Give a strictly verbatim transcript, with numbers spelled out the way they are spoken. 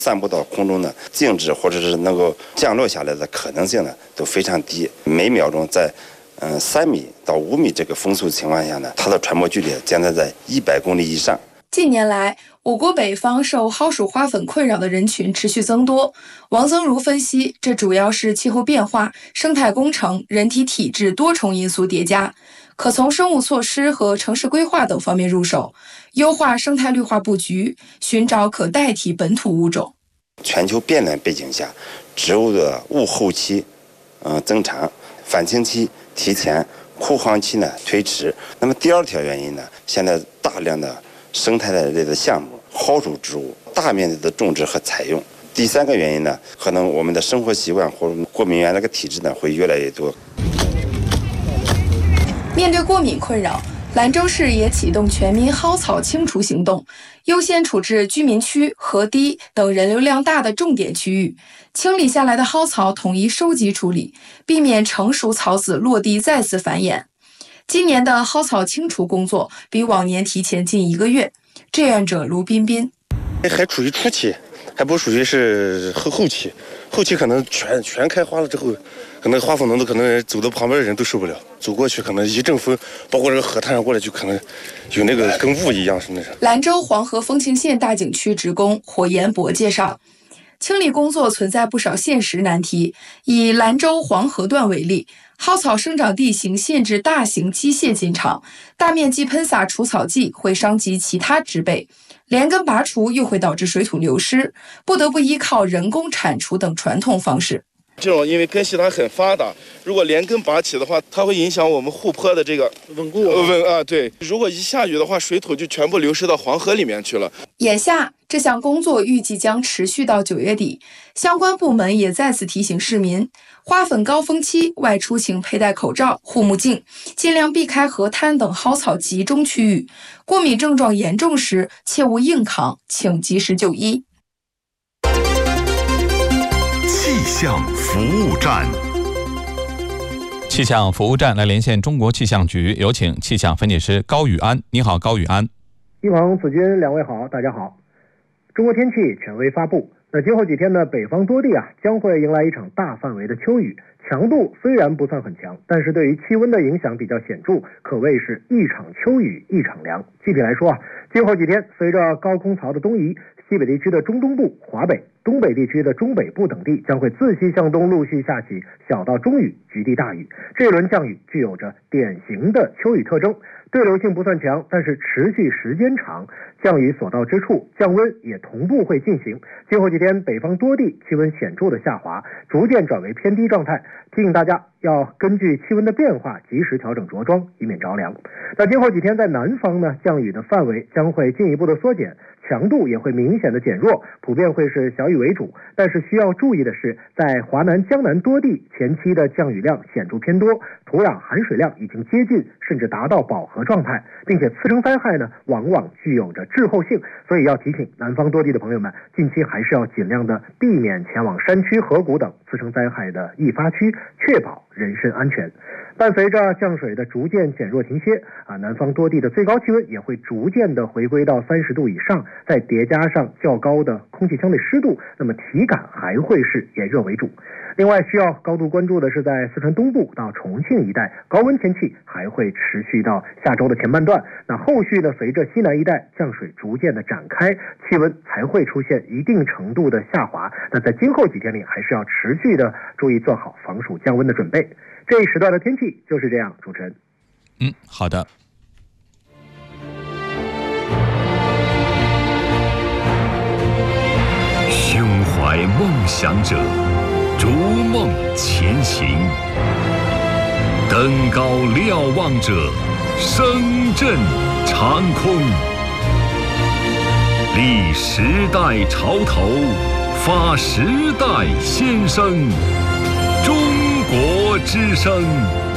散布到空中呢，静止或者是能够降落下来的可能性呢都非常低。每秒钟在嗯三米到五米这个风速情况下呢，它的传播距离将在在一百公里以上。 近年来，我国北方受蒿属花粉困扰的人群持续增多。王增如分析，这主要是气候变化、生态工程、人体体质多重因素叠加，可从生物措施和城市规划等方面入手，优化生态绿化布局，寻找可代替本土物种。 全球变暖背景下，植物的物后期嗯、呃、增长，返青期提前，枯黄期呢推迟。那么第二条原因呢，现在大量的生态类的项目，蒿属植物大面积的种植和采用。第三个原因呢，可能我们的生活习惯或者过敏原那个体质呢会越来越多。 面对过敏困扰，兰州市也启动全民蒿草清除行动，优先处置居民区、河堤等人流量大的重点区域，清理下来的蒿草统一收集处理，避免成熟草籽落地再次繁衍。今年的蒿草清除工作比往年提前近一个月。志愿者卢彬彬， 还处于初期，还不属于是后后期，后期可能全全开花了之后，可能花粉浓度可能走到旁边的人都受不了，走过去可能一阵风，包括这个河滩上过来就可能有那个跟雾一样是那种。 兰州黄河丰庆县大景区职工火延博介绍，清理工作存在不少现实难题。以兰州黄河段为例，蒿草生长地形限制大型机械进场，大面积喷洒除草剂会伤及其他植被，连根拔除又会导致水土流失，不得不依靠人工铲除等传统方式。 这种因为根系它很发达，如果连根拔起的话，它会影响我们护坡的这个稳固稳啊。对，如果一下雨的话，水土就全部流失到黄河里面去了。 眼下这项工作预计将持续到九月底，相关部门也再次提醒市民，花粉高峰期外出请佩戴口罩、护目镜，尽量避开河滩等蒿草集中区域。过敏症状严重时，切勿硬扛，请及时就医。 气象服务站， 气象服务站来连线中国气象局，有请气象分析师高宇安。你好，高宇安。 一鹏、子君两位好，大家好。中国天气权威发布，那今后几天呢，北方多地啊将会迎来一场大范围的秋雨，强度虽然不算很强，但是对于气温的影响比较显著，可谓是一场秋雨一场凉。具体来说啊，今后几天随着高空槽的东移，西北地区的中东部、华北、东北地区的中北部等地将会自西向东陆续下起小到中雨，局地大雨。这一轮降雨具有着典型的秋雨特征，对流性不算强，但是持续时间长，降雨所到之处，降温也同步会进行。今后几天，北方多地气温显著的下滑，逐渐转为偏低状态，提醒大家要根据气温的变化及时调整着装，以免着凉。那今后几天在南方呢，降雨的范围将会进一步的缩减，强度也会明显的减弱，普遍会是小雨为主。但是需要注意的是，在华南、江南多地前期的降雨量显著偏多，土壤含水量已经接近甚至达到饱和状态，并且次生灾害呢往往具有着滞后性，所以要提醒南方多地的朋友们，近期还是要尽量的避免前往山区、河谷等次生灾害的易发区，确保人身安全。伴随着降水的逐渐减弱停歇啊，南方多地的最高气温也会逐渐的回归到三十度以上，再叠加上较高的空气相对湿度，那么体感还会是炎热为主。另外需要高度关注的是，在四川东部到重庆一带，高温天气还会持续到下周的前半段。那后续呢，随着西南一带降水逐渐的展开，气温才会出现一定程度的下滑。那在今后几天里，还是要持续的注意做好防暑降温的准备。这一时段的天气就是这样，主持人。 嗯，好的。 胸怀梦想者，逐梦前行；登高瞭望者，声震长空。立时代潮头，发时代先声。中国之声。